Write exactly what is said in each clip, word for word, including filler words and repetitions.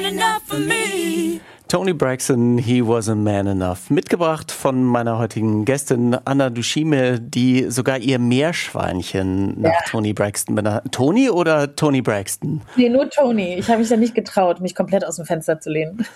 enough for me. Toni Braxton, He Was a Man Enough. Mitgebracht von meiner heutigen Gästin Anna Dushime, die sogar ihr Meerschweinchen nach ja. Toni Braxton benannt. Toni oder Toni Braxton? Nee, nur Toni. Ich habe mich ja nicht getraut, mich komplett aus dem Fenster zu lehnen.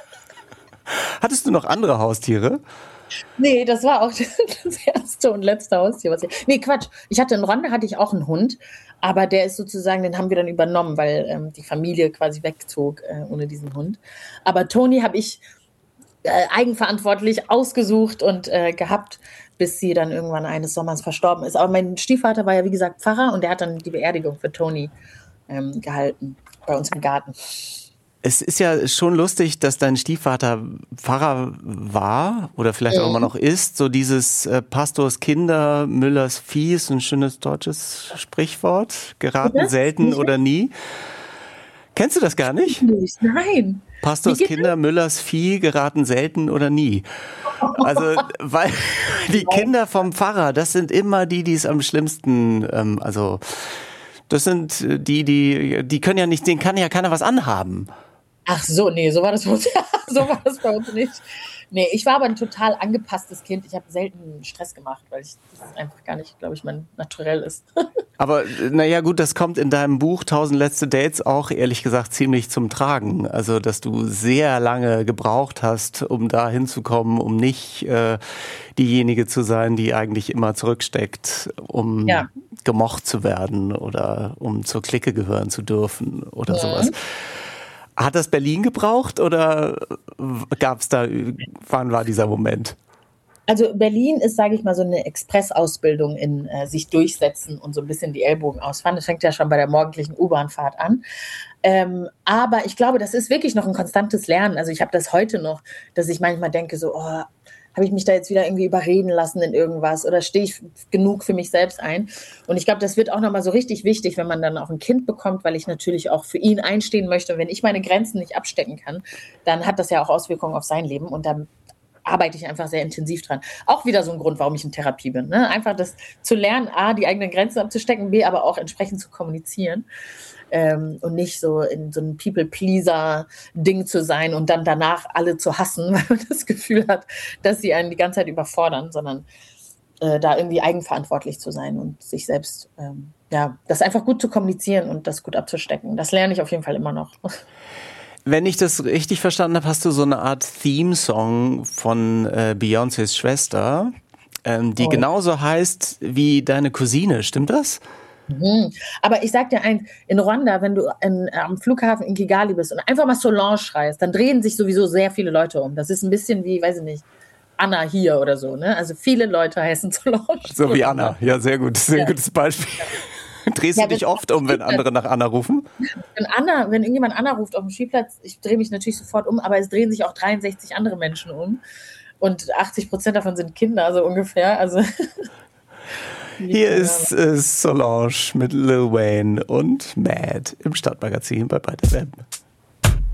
Hattest du noch andere Haustiere? Nee, das war auch das erste und letzte Haustier. Was ich, nee, Quatsch. Ich hatte in Rwanda hatte ich auch einen Hund, aber der ist sozusagen, den haben wir dann übernommen, weil ähm, die Familie quasi wegzog äh, ohne diesen Hund. Aber Toni habe ich äh, eigenverantwortlich ausgesucht und äh, gehabt, bis sie dann irgendwann eines Sommers verstorben ist. Aber mein Stiefvater war ja, wie gesagt, Pfarrer und der hat dann die Beerdigung für Toni ähm, gehalten bei uns im Garten. Es ist ja schon lustig, dass dein Stiefvater Pfarrer war oder vielleicht auch immer noch ist. So dieses äh, Pastors Kinder, Müllers Vieh ist ein schönes deutsches Sprichwort. Geraten ja, selten nicht? Oder nie. Kennst du das gar nicht? Nein. Pastors Kinder, Müllers Vieh, geraten selten oder nie. Also, weil die Kinder vom Pfarrer, das sind immer die, die es am schlimmsten, ähm, also das sind die, die, die können ja nicht, denen kann ja keiner was anhaben. Ach so, nee, so war das bei uns, so war das bei uns nicht. Nee, ich war aber ein total angepasstes Kind. Ich habe selten Stress gemacht, weil ich, das einfach gar nicht, glaube ich, mein Naturell ist. Aber naja gut, das kommt in deinem Buch Tausend letzte Dates auch ehrlich gesagt ziemlich zum Tragen. Also, dass du sehr lange gebraucht hast, um da hinzukommen, um nicht äh, diejenige zu sein, die eigentlich immer zurücksteckt, um ja. gemocht zu werden oder um zur Clique gehören zu dürfen oder mhm. sowas. Hat das Berlin gebraucht oder gab es da, wann war dieser Moment? Also Berlin ist, sage ich mal, so eine Expressausbildung in äh, sich durchsetzen und so ein bisschen die Ellbogen ausfahren. Das fängt ja schon bei der morgendlichen U-Bahn-Fahrt an. Ähm, aber ich glaube, das ist wirklich noch ein konstantes Lernen. Also ich habe das heute noch, dass ich manchmal denke so, oh, habe ich mich da jetzt wieder irgendwie überreden lassen in irgendwas oder stehe ich genug für mich selbst ein? Und ich glaube, das wird auch nochmal so richtig wichtig, wenn man dann auch ein Kind bekommt, weil ich natürlich auch für ihn einstehen möchte. Und wenn ich meine Grenzen nicht abstecken kann, dann hat das ja auch Auswirkungen auf sein Leben und dann arbeite ich einfach sehr intensiv dran. Auch wieder so ein Grund, warum ich in Therapie bin. Ne? Einfach das zu lernen, A, die eigenen Grenzen abzustecken, B, aber auch entsprechend zu kommunizieren. Ähm, und nicht so in so einem People-Pleaser-Ding zu sein und dann danach alle zu hassen, weil man das Gefühl hat, dass sie einen die ganze Zeit überfordern, sondern äh, da irgendwie eigenverantwortlich zu sein und sich selbst, ähm, ja, das einfach gut zu kommunizieren und das gut abzustecken. Das lerne ich auf jeden Fall immer noch. Wenn ich das richtig verstanden habe, hast du so eine Art Theme-Song von äh, Beyoncés Schwester, ähm, die oh. genauso heißt wie deine Cousine, stimmt das? Mhm. Aber ich sag dir eins, in Rwanda, wenn du in, am Flughafen in Kigali bist und einfach mal Solange schreist, dann drehen sich sowieso sehr viele Leute um. Das ist ein bisschen wie, weiß ich nicht, Anna hier oder so, ne? Also viele Leute heißen Solange. So wie Anna, ja, sehr gut, sehr ja. gutes Beispiel. Drehst ja, du dich oft um, wenn andere nach Anna rufen? Wenn Anna, wenn irgendjemand Anna ruft auf dem Spielplatz, ich drehe mich natürlich sofort um, aber es drehen sich auch dreiundsechzig andere Menschen um und achtzig Prozent davon sind Kinder, so ungefähr, also... Hier ist äh, Solange mit Lil Wayne und Mad im Stadtmagazin bei Byte F M.